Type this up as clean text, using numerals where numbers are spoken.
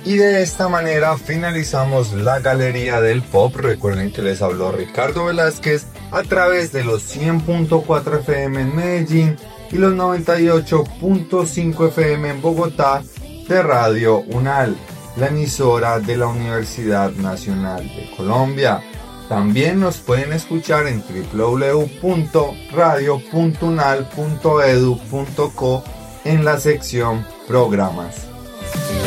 Y de esta manera finalizamos la Galería del Pop. Recuerden que les habló Ricardo Velázquez a través de los 100.4 FM en Medellín y los 98.5 FM en Bogotá de Radio UNAL, la emisora de la Universidad Nacional de Colombia. También nos pueden escuchar en www.radio.unal.edu.co en la sección Programas.